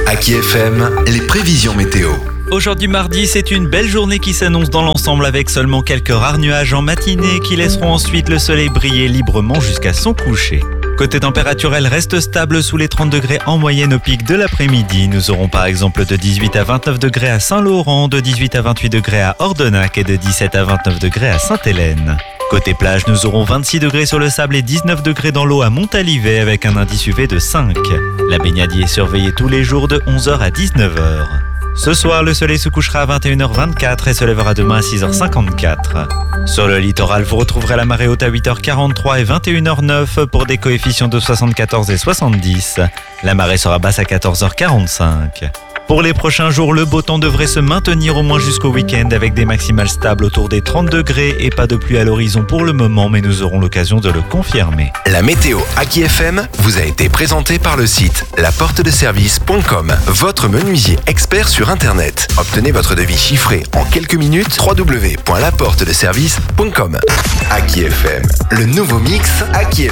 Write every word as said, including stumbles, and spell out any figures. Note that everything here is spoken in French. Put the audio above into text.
Aki F M, les prévisions météo. Aujourd'hui mardi, c'est une belle journée qui s'annonce dans l'ensemble avec seulement quelques rares nuages en matinée qui laisseront ensuite le soleil briller librement jusqu'à son coucher. Côté température, elle reste stable sous les trente degrés en moyenne au pic de l'après-midi. Nous aurons par exemple de dix-huit à vingt-neuf degrés à Saint-Laurent, de dix-huit à vingt-huit degrés à Ordenac et de dix-sept à vingt-neuf degrés à Sainte-Hélène. Côté plage, nous aurons vingt-six degrés sur le sable et dix-neuf degrés dans l'eau à Montalivet avec un indice U V de cinq. La baignade y est surveillée tous les jours de onze heures à dix-neuf heures. Ce soir, le soleil se couchera à vingt et une heures vingt-quatre et se lèvera demain à six heures cinquante-quatre. Sur le littoral, vous retrouverez la marée haute à huit heures quarante-trois et vingt et une heures neuf pour des coefficients de soixante-quatorze et soixante-dix. La marée sera basse à quatorze heures quarante-cinq. Pour les prochains jours, le beau temps devrait se maintenir au moins jusqu'au week-end avec des maximales stables autour des trente degrés et pas de pluie à l'horizon pour le moment, mais nous aurons l'occasion de le confirmer. La météo Aki F M vous a été présentée par le site la porte de service point com, votre menuisier expert sur Internet. Obtenez votre devis chiffré en quelques minutes, w w w point la porte de service point com. Aki F M, le nouveau mix Aki F M.